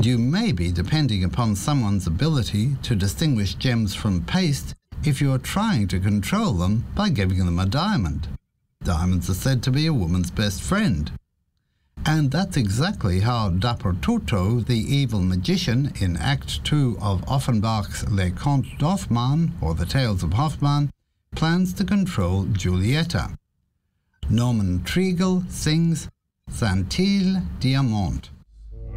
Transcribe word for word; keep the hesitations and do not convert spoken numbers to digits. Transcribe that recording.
You may be depending upon someone's ability to distinguish gems from paste if you are trying to control them by giving them a diamond. Diamonds are said to be a woman's best friend. And that's exactly how Dapurtutto, the evil magician in Act two of Offenbach's Les Contes d'Hoffmann, or The Tales of Hoffmann, plans to control Giulietta. Norman Treigle sings Scintille Diamant.